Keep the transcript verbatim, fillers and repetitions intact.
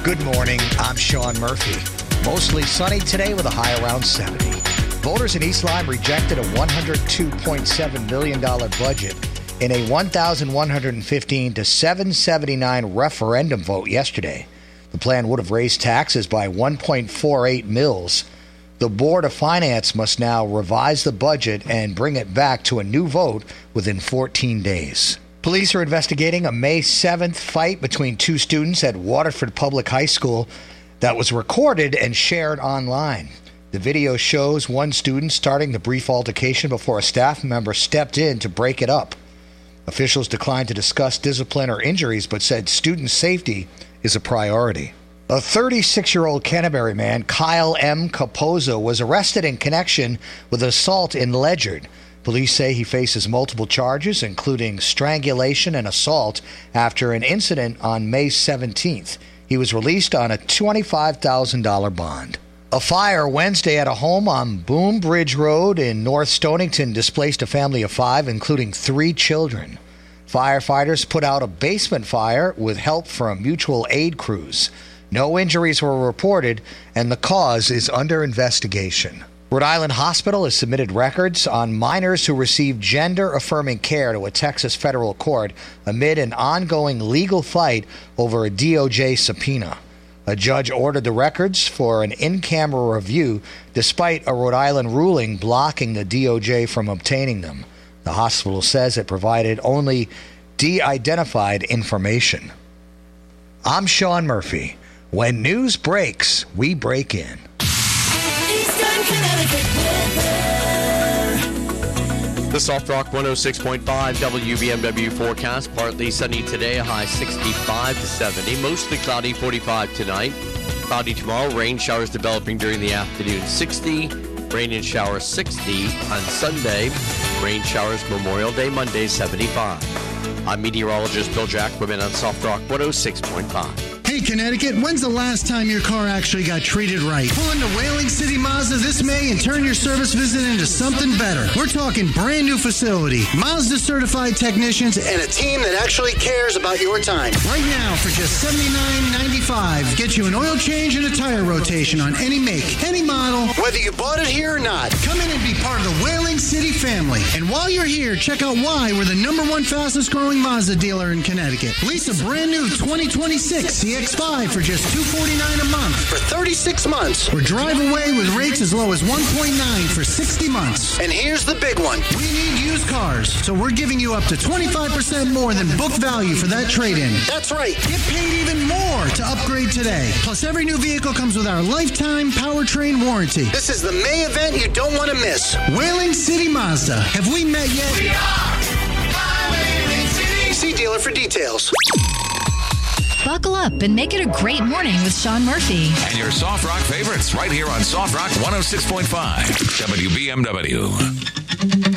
Good morning. I'm Sean Murphy. Mostly sunny today with a high around seventy. Voters in East Lyme rejected a one hundred two point seven million dollars budget in a one thousand one hundred fifteen to seven seventy-nine referendum vote yesterday. The plan would have raised taxes by one point four eight mils. The Board of Finance must now revise the budget and bring it back to a new vote within fourteen days. Police are investigating a May seventh fight between two students at Waterford Public High School that was recorded and shared online. The video shows one student starting the brief altercation before a staff member stepped in to break it up. Officials declined to discuss discipline or injuries, but said student safety is a priority. A thirty-six-year-old Canterbury man, Kyle M. Capozzo, was arrested in connection with an assault in Ledyard. Police say he faces multiple charges, including strangulation and assault, after an incident on May seventeenth. He was released on a twenty-five thousand dollars bond. A fire Wednesday at a home on Boom Bridge Road in North Stonington displaced a family of five, including three children. Firefighters put out a basement fire with help from mutual aid crews. No injuries were reported, and the cause is under investigation. Rhode Island Hospital has submitted records on minors who received gender-affirming care to a Texas federal court amid an ongoing legal fight over a D O J subpoena. A judge ordered the records for an in-camera review, despite a Rhode Island ruling blocking the D O J from obtaining them. The hospital says it provided only de-identified information. I'm Sean Murphy. When news breaks, we break in. The Soft Rock one oh six point five W B M W forecast. Partly sunny today, a high sixty-five to seventy. Mostly cloudy, forty-five tonight. Cloudy tomorrow, rain showers developing during the afternoon, sixty. Rain and showers, sixty. On Sunday, rain showers Memorial Day, Monday, seventy-five. I'm meteorologist Bill Jackman on Soft Rock one oh six point five. Hey, Connecticut, when's the last time your car actually got treated right? Pull into Whaling City Mazda this May and turn your service visit into something better. We're talking brand new facility, Mazda certified technicians, and a team that actually cares about your time. Right now, for just seventy-nine ninety-five, get you an oil change and a tire rotation on any make, any model, whether you bought it here or not. Come in and be part of the Whaling City family. And while you're here, check out why we're the number one fastest growing Mazda dealer in Connecticut. Lease a brand new twenty twenty-six C X five for just two hundred forty-nine dollars a month for thirty-six months. Or drive away with rates as low as one point nine for sixty months. And here's the big one. We need used cars, so we're giving you up to twenty-five percent more than book value for that trade-in. That's right. Get paid even more to upgrade today. Plus, every new vehicle comes with our lifetime powertrain warranty. This is the May event you don't want to miss. Whaling City Mazda. Have we met yet? We are Whaling City. See dealer for details. Buckle up and make it a great morning with Sean Murphy. And your Soft Rock favorites right here on Soft Rock one oh six point five W B M W.